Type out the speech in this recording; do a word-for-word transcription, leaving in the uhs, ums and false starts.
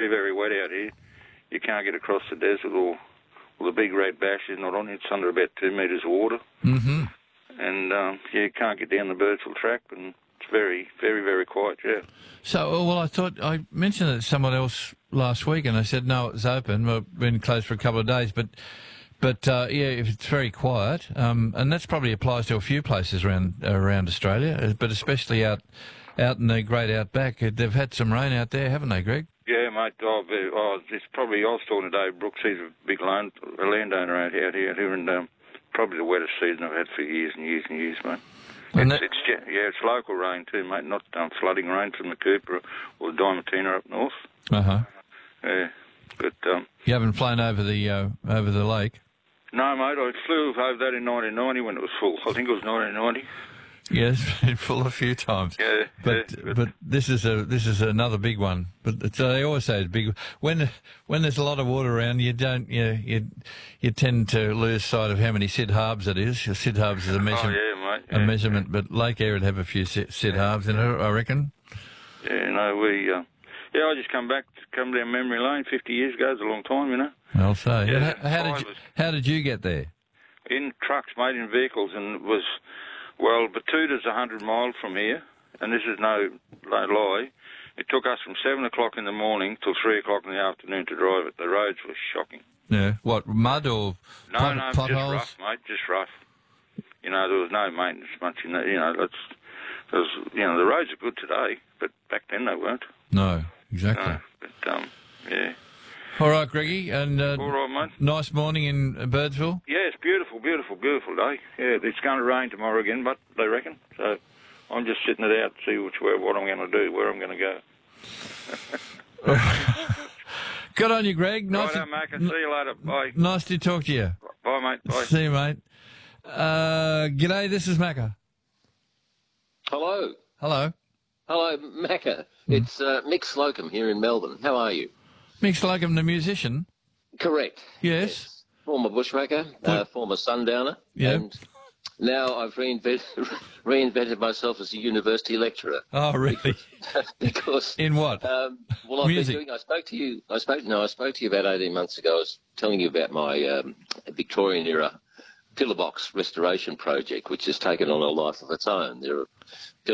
very, very wet out here. You can't get across the desert or, or the big red bash is not on it. It's under about two metres of water. Mm-hmm. And, um, yeah, you can't get down the Birdsville track, and it's very, very, very quiet, yeah. So, well, I thought I mentioned it to someone else last week, and they said no, it was open. Well, been closed for a couple of days, but but uh, yeah, if it's very quiet, um, and that's probably applies to a few places around around Australia, but especially out out in the great outback. They've had some rain out there, haven't they, Greg? Yeah, mate. Oh, oh, it's probably I was talking to Dave Brooks. He's a big land, a landowner out here, out here, and um, probably the wettest season I've had for years and years and years, mate. And It's, that- it's yeah, it's local rain too, mate. Not um, flooding rain from the Cooper or the Diamantina up north. Uh huh. Yeah, but um, You haven't flown over the uh, over the lake. no, mate. I flew over that in nineteen ninety when it was full. I think it was nineteen ninety. Yes, it's been full a few times. Yeah, But yeah, but this is a this is another big one. But it's, they always say it's big. When when there's a lot of water around, you don't you you you tend to lose sight of how many Sid Harbs it is. Sid Harbs is a Oh measurement, yeah, mate. a Yeah, measurement. But Lake Eyre would have a few Sid, Sid Harbs in it, I reckon. yeah, no, we. Uh, yeah, I just come back, come down memory lane. Fifty years ago, it's a long time, you know. I'll say. Yeah, how, how did you, drivers. how did you get there? In trucks, mate, in vehicles, and it was, well, Batuta's a hundred miles from here, and this is no, no lie. It took us from seven o'clock in the morning till three o'clock in the afternoon to drive it. The roads were shocking. Yeah. What, mud or No, pot, no, potholes? just rough, mate, just rough. You know, there was no maintenance much in that. You know, that's, there was, you know, the roads are good today, but back then they weren't. No, exactly. No, but um, yeah. All right, Greggy, and uh, All right, mate. nice morning in Birdsville. Yeah, it's beautiful, beautiful, beautiful day. Yeah, it's going to rain tomorrow again, but they reckon. So I'm just sitting it out to see which way, what I'm going to do, where I'm going to go. Good on you, Greg. Nice, Righto, to, Mac. See you later. Bye. nice to talk to you. Bye, mate. Bye. See you, mate. Uh, g'day, this is Macca. Hello. Hello. Hello, Macca. It's uh, Mick Slocum here in Melbourne. How are you? Mick Slocum, the musician. Correct. Yes. Former bushmaker, uh, former sundowner. Yeah. And now I've reinvented, reinvented myself as a university lecturer. Oh, really? Because In what? um, well, I've Music. been doing. I spoke to you. I spoke. No, I spoke to you about eighteen months ago. I was telling you about my um, Victorian era pillar box restoration project, which has taken on a life of its own. There are